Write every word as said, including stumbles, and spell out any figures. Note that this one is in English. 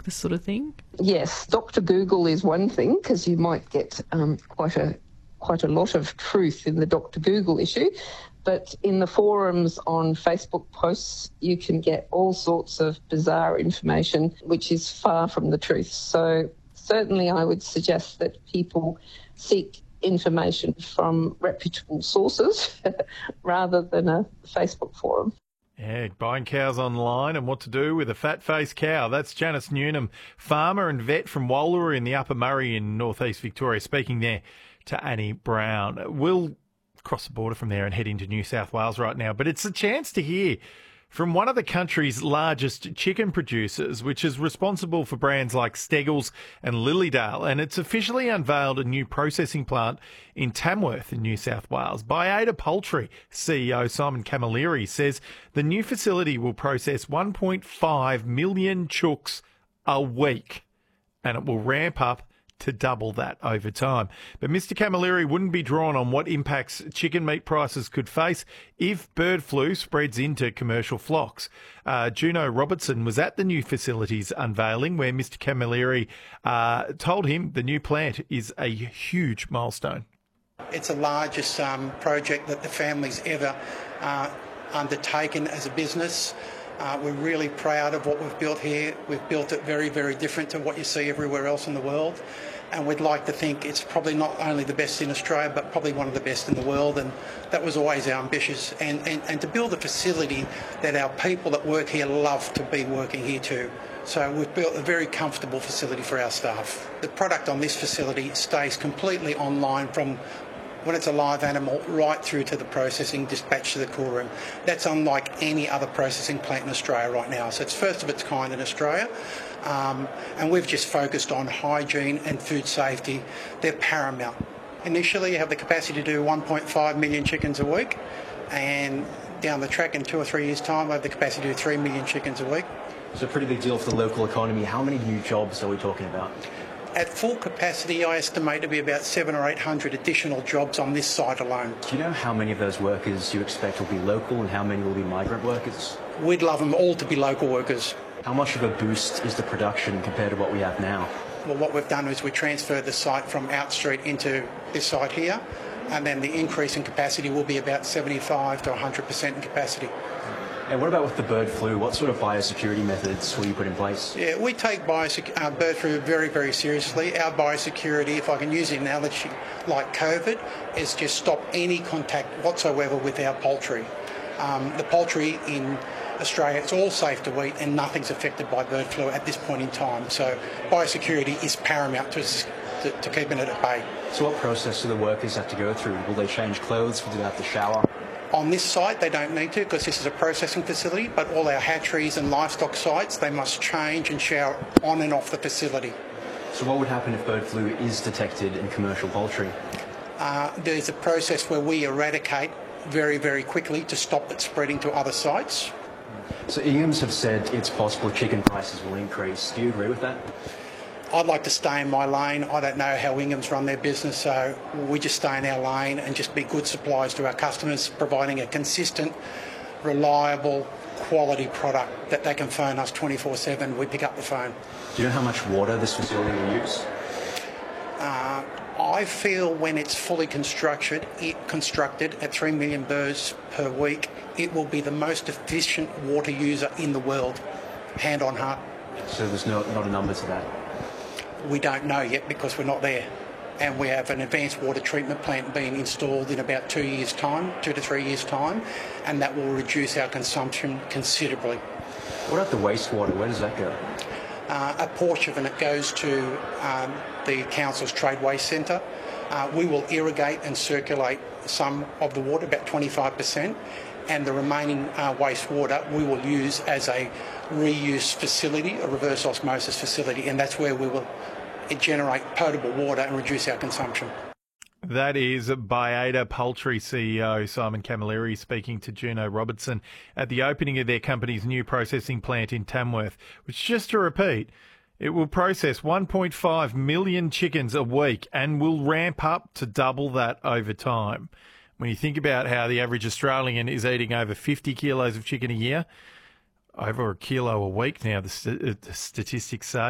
this sort of thing? Yes, Doctor Google is one thing, because you might get um, quite a quite a lot of truth in the Doctor Google issue. But in the forums on Facebook posts, you can get all sorts of bizarre information, which is far from the truth. So certainly I would suggest that people seek information from reputable sources rather than a Facebook forum. Yeah, buying cows online and what to do with a fat-faced cow. That's Janice Newnham, farmer and vet from Wallaroo in the Upper Murray in northeast Victoria, speaking there to Annie Brown. We'll cross the border from there and head into New South Wales right now, but it's a chance to hear from one of the country's largest chicken producers, which is responsible for brands like Steggles and Lilydale, and it's officially unveiled a new processing plant in Tamworth in New South Wales. Baiada Poultry C E O Simon Camilleri says the new facility will process one point five million chooks a week, and it will ramp up to double that over time. But Mister Camilleri wouldn't be drawn on what impacts chicken meat prices could face if bird flu spreads into commercial flocks. Uh, Juno Robertson was at the new facility's unveiling, where Mister Camilleri uh, told him the new plant is a huge milestone. It's the largest um, project that the family's ever uh, undertaken as a business. Uh, we're really proud of what we've built here. We've built it very, very different to what you see everywhere else in the world. And we'd like to think it's probably not only the best in Australia, but probably one of the best in the world. And that was always our ambition. And, and, and to build a facility that our people that work here love to be working here too. So we've built a very comfortable facility for our staff. The product on this facility stays completely online from when it's a live animal right through to the processing, dispatched to the cool room. That's unlike any other processing plant in Australia right now. So it's first of its kind in Australia. Um, and we've just focused on hygiene and food safety. They're paramount. Initially, you have the capacity to do one point five million chickens a week, and down the track in two or three years' time, we have the capacity to do three million chickens a week. It's a pretty big deal for the local economy. How many new jobs are we talking about? At full capacity, I estimate to be about seven or eight hundred additional jobs on this site alone. Do you know how many of those workers you expect will be local and how many will be migrant workers? We'd love them all to be local workers. How much of a boost is the production compared to what we have now? Well, what we've done is we transferred the site from Outstreet into this site here, and then the increase in capacity will be about seventy-five to one hundred percent in capacity. And what about with the bird flu? What sort of biosecurity methods will you put in place? Yeah, we take biosec- uh, bird flu very, very seriously. Our biosecurity, if I can use the analogy like COVID, is just stop any contact whatsoever with our poultry. Um, the poultry in Australia, it's all safe to eat and nothing's affected by bird flu at this point in time. So biosecurity is paramount to, to, to keeping it at bay. So what process do the workers have to go through? Will they change clothes? Will they have to shower? On this site, they don't need to because this is a processing facility, but all our hatcheries and livestock sites, they must change and shower on and off the facility. So what would happen if bird flu is detected in commercial poultry? Uh, there's a process where we eradicate very, very quickly to stop it spreading to other sites. So Ingham's have said it's possible chicken prices will increase. Do you agree with that? I'd like to stay in my lane. I don't know how Ingham's run their business, so we just stay in our lane and just be good suppliers to our customers, providing a consistent, reliable, quality product that they can phone us twenty-four seven. We pick up the phone. Do you know how much water this facility will use? Uh, I feel when it's fully constructed, it constructed at three million birds per week, it will be the most efficient water user in the world, hand on heart. So there's no, not a number to that? We don't know yet because we're not there. And we have an advanced water treatment plant being installed in about two years' time, two to three years' time, and that will reduce our consumption considerably. What about the wastewater? Where does that go? Uh, a portion of it goes to um, the Council's Trade Waste Centre. Uh, we will irrigate and circulate some of the water, about twenty-five percent, and the remaining uh, wastewater we will use as a reuse facility, a reverse osmosis facility, and that's where we will generate potable water and reduce our consumption. That is Baiada Poultry C E O Simon Camilleri speaking to Juno Robertson at the opening of their company's new processing plant in Tamworth, which, just to repeat, it will process one point five million chickens a week and will ramp up to double that over time. When you think about how the average Australian is eating over fifty kilos of chicken a year, over a kilo a week now, the, st- the statistics say,